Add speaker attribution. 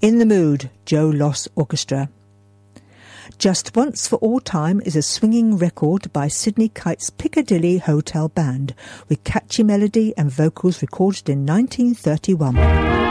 Speaker 1: In the Mood, Joe Loss Orchestra. Just Once for All Time is a swinging record by Sidney Kite's Piccadilly Hotel Band with catchy melody and vocals recorded in 1931.